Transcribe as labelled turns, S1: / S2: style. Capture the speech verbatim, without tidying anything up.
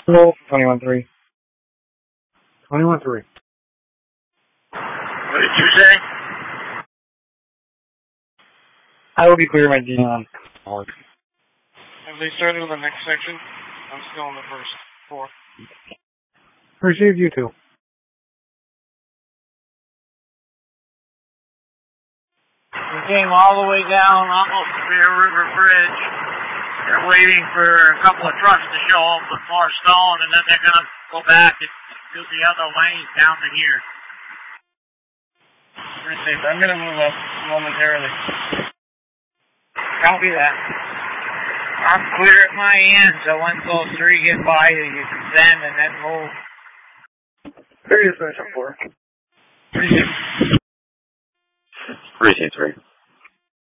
S1: Roll twenty-one three. twenty-one three.
S2: What did you say?
S1: I will be clear my D on.
S2: Have they started on the next section? I'm still in the first four.
S1: Received you two.
S2: We came all the way down almost to Bear River Bridge. They're waiting for a couple of trucks to show up with more stone, and then they're going to go back and do the other lane down to here. I'm going to move up momentarily. Copy that. I'm clear at my end, so once those three get by, you can send and then move.
S1: Previous mission four.
S2: Precinct.
S3: Precinct three.